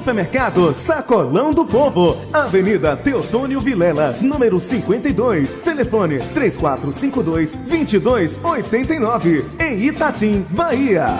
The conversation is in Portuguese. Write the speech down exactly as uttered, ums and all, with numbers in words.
Supermercado Sacolão do Povo, Avenida Teotônio Vilela, número cinquenta e dois, telefone três quatro cinco dois, dois dois oito nove, em Itatim, Bahia.